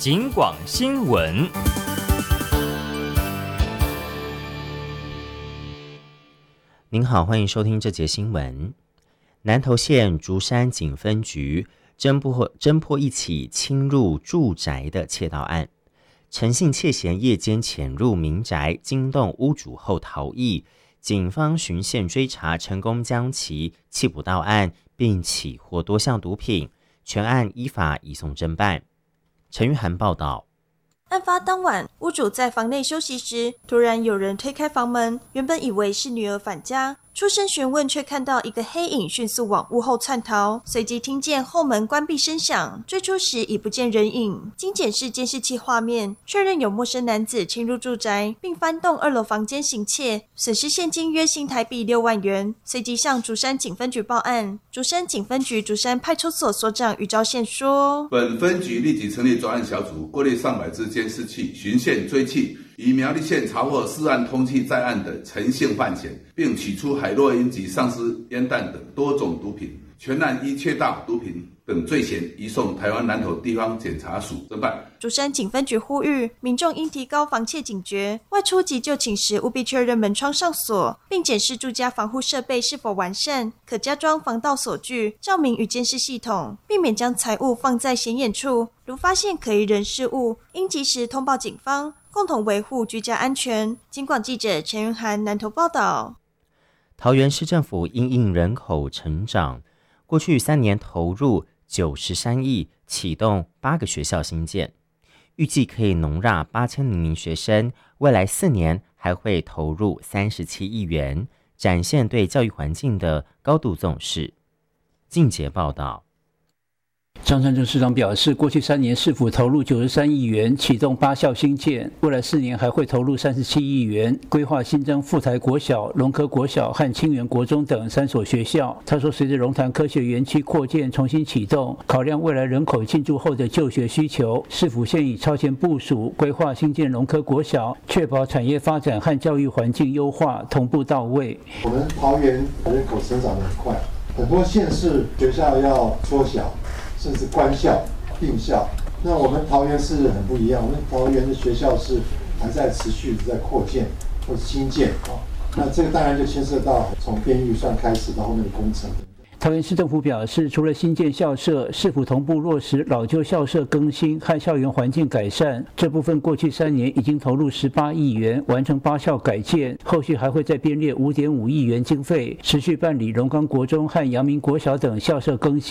警广新闻。 您好，欢迎收听这节新闻。南投县竹山警分局侦破一起侵入住宅的窃盗案，陈姓窃嫌夜间潜入民宅，惊动屋主后逃逸，警方循线追查，成功将其缉捕到案，并起获多项毒品，全案依法移送侦办。陈玉涵报道。 案发当晚，屋主在房内休息时，突然有人推开房门，原本以为是女儿返家，出声询问，却看到一个黑影迅速往屋后窜逃，随即听见后门关闭声响，追出时已不见人影。经检视监视器画面，确认有陌生男子侵入住宅，并翻动2楼房间行窃，损失现金约新台币6万元，随即向竹山警分局报案。竹山警分局竹山派出所所长于昭宪说： 本分局立即成立专案小组，过滤上百支监视器，循线追缉，以苗栗县查获4案通缉在案的陈姓犯嫌，并取出海洛因及丧尸烟弹等多种毒品，全案依窃盗、毒品等罪嫌移送台湾南投地方检察署侦办。 竹山警分局呼吁民众应提高防窃警觉，外出急救寝时务必确认门窗上锁，并检视住家防护设备是否完善，可加装防盗锁具、照明与监视系统，避免将财物放在显眼处。如发现可疑人事物，应及时通报警方，共同维护居家安全。警广记者陈云涵南投报道。 桃园市政府因应人口成长，过去3年投入93亿，启动8个学校新建，预计可以容纳8000名学生，未来4年还会投入37亿元，展现对教育环境的高度重视。进捷报道。 张善政市长表示，过去3年市府投入93亿元启动8校新建，未来4年还会投入37亿元，规划新增富台国小、龙科国小和清源国中等3所学校。他说，随着龙潭科学园区扩建重新启动，考量未来人口进驻后的就学需求，市府现已超前部署，规划新建龙科国小，确保产业发展和教育环境优化同步到位。 我们桃园人口成长得很快，很多县市学校要缩小，甚至关校、并校。那我们桃园市很不一样，我们桃园的学校是还在持续在扩建或是新建啊。那这个当然就牵涉到从编预算开始到后面的工程。 桃园市政府表示，除了新建校舍，市府同步落实老旧校舍更新和校园环境改善。这部分过去3年已经投入18亿元，完成8校改建，后续还会再编列5.5亿元经费，持续办理荣冈国中和阳明国小等校舍更新。